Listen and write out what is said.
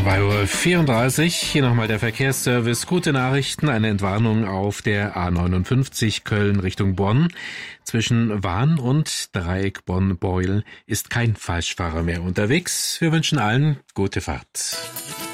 2:34 Uhr, hier nochmal der Verkehrsservice. Gute Nachrichten, eine Entwarnung auf der A59 Köln Richtung Bonn. Zwischen Wahn und Dreieck Bonn-Beuel ist kein Falschfahrer mehr unterwegs. Wir wünschen allen gute Fahrt.